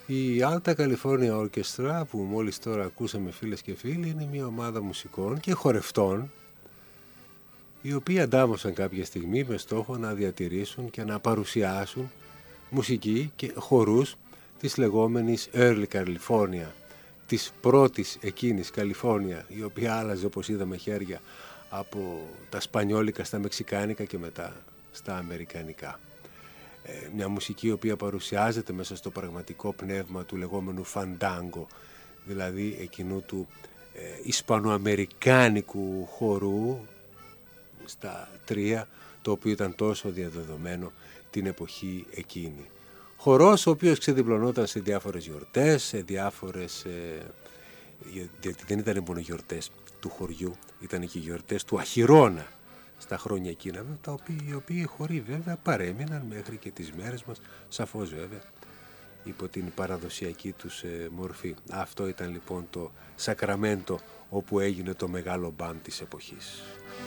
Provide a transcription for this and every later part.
Η Alta California Orchestra που μόλις τώρα ακούσαμε, φίλες και φίλοι, είναι μια ομάδα μουσικών και χορευτών οι οποίοι αντάμωσαν κάποια στιγμή με στόχο να διατηρήσουν και να παρουσιάσουν μουσική και χορούς της λεγόμενης Early California, της πρώτης εκείνης Καλιφόρνια, η οποία άλλαζε, όπως είδαμε, χέρια από τα σπανιόλικα στα μεξικάνικα και μετά στα αμερικανικά. Μια μουσική η οποία παρουσιάζεται μέσα στο πραγματικό πνεύμα του λεγόμενου φαντάγκο, δηλαδή εκείνου του ισπανοαμερικάνικου χορού στα τρία, το οποίο ήταν τόσο διαδεδομένο την εποχή εκείνη. Χορός ο οποίος ξεδιπλωνόταν σε διάφορες γιορτές, σε διάφορες, γιατί δεν ήταν μόνο γιορτές του χωριού, ήταν και γιορτές του Αχυρώνα στα χρόνια εκείνα, οι οποίοι χωροί βέβαια παρέμειναν μέχρι και τις μέρες μας, σαφώς βέβαια υπό την παραδοσιακή τους μορφή. Αυτό ήταν λοιπόν το Σακραμέντο, όπου έγινε το μεγάλο μπαμ της εποχής.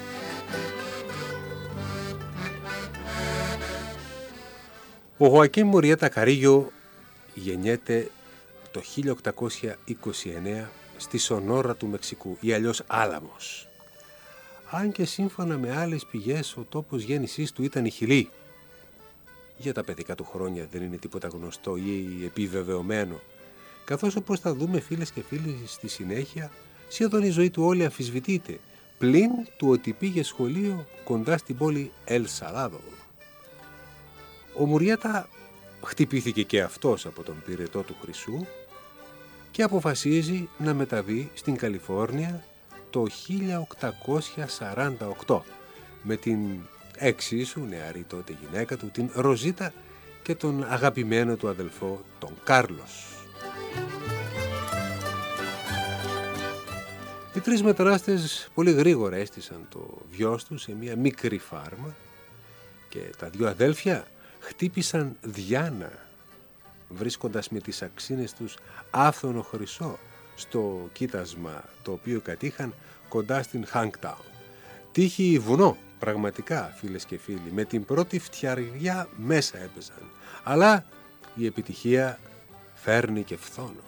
Ο Χωακίν Μουριέτα Καρίγιο γεννιέται το 1829 στη Σονόρα του Μεξικού, ή αλλιώς Άλαμος. Αν και σύμφωνα με άλλες πηγές ο τόπος γέννησής του ήταν η Χιλή. Για τα παιδικά του χρόνια δεν είναι τίποτα γνωστό ή επιβεβαιωμένο, καθώς όπως θα δούμε, φίλες και φίλοι, στη συνέχεια, σχεδόν η ζωή του όλη αμφισβητείται, πλην του ότι πήγε σχολείο κοντά στην πόλη Ελ Σαλάδο. Ο Μουριέτα χτυπήθηκε και αυτός από τον πυρετό του χρυσού και αποφασίζει να μεταβεί στην Καλιφόρνια το 1848 με την εξίσου νεαρή τότε γυναίκα του, την Ροζίτα, και τον αγαπημένο του αδελφό, τον Κάρλος. Οι τρεις μετανάστες πολύ γρήγορα έστησαν το βιός τους σε μια μικρή φάρμα και τα δύο αδέλφια χτύπησαν διάνα, βρίσκοντας με τις αξίνες τους άφθονο χρυσό στο κοίτασμα το οποίο κατήχαν κοντά στην Χάνκταουν. Τύχη βουνό, πραγματικά, φίλες και φίλοι, με την πρώτη φτιαριά μέσα έπαιζαν, αλλά η επιτυχία φέρνει και φθόνο.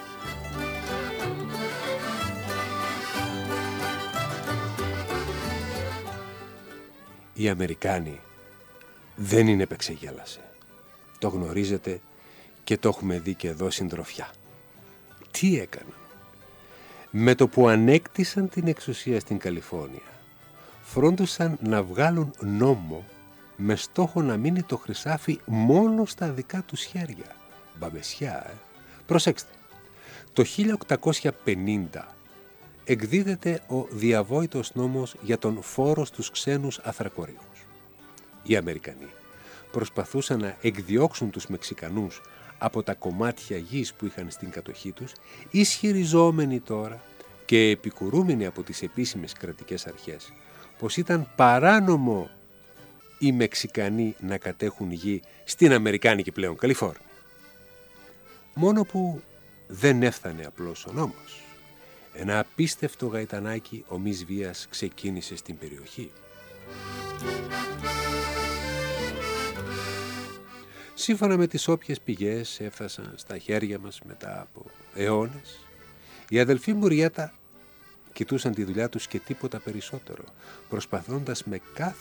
Οι Αμερικάνοι δεν είναι επεξεγέλασε. Το γνωρίζετε και το έχουμε δει και εδώ συντροφιά. Τι έκαναν? Με το που ανέκτησαν την εξουσία στην Καλιφόρνια, φρόντισαν να βγάλουν νόμο με στόχο να μείνει το χρυσάφι μόνο στα δικά τους χέρια. Μπαμπεσιά, Προσέξτε, το 1850 εκδίδεται ο διαβόητος νόμος για τον φόρο στους ξένους αθρακορίχους. Οι Αμερικανοί προσπαθούσαν να εκδιώξουν τους Μεξικανούς από τα κομμάτια γης που είχαν στην κατοχή τους, ισχυριζόμενοι τώρα και επικουρούμενοι από τις επίσημες κρατικές αρχές πως ήταν παράνομο οι Μεξικανοί να κατέχουν γη στην Αμερικάνικη πλέον Καλιφόρνια. Μόνο που δεν έφτανε απλώς ο νόμος. Ένα απίστευτο γαϊτανάκι ομής βίας ξεκίνησε στην περιοχή. Σύμφωνα με τις όποιες πηγές έφτασαν στα χέρια μας μετά από αιώνες, οι αδελφοί Μουριέτα κοιτούσαν τη δουλειά τους και τίποτα περισσότερο, προσπαθώντας με κάθε